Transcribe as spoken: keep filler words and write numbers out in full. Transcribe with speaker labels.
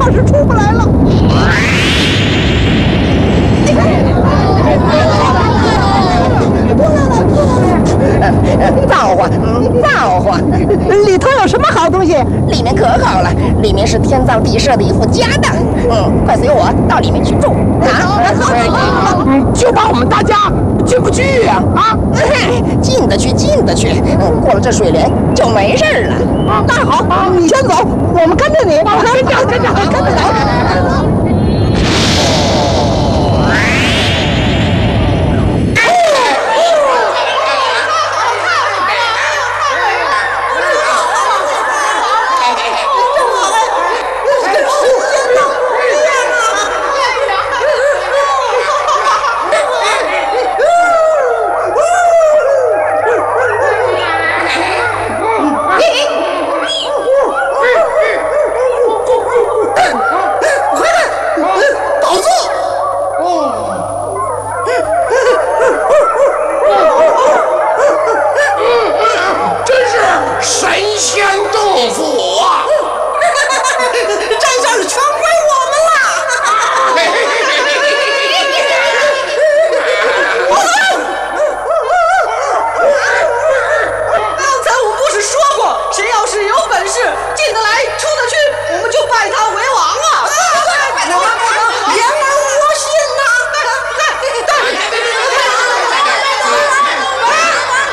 Speaker 1: 怕是出不来了。
Speaker 2: 造化，嗯，造化！
Speaker 1: 里头有什么好东西？
Speaker 2: 里面可好了，里面是天造地设的一副家当。嗯，快随我到里面去住。啊，
Speaker 3: 就把我们大家进不去呀？啊，
Speaker 2: 进得去，进得去。嗯，过了这水帘就没事了。
Speaker 1: 那好，你先走，我们跟着你。跟着，跟着，跟着走。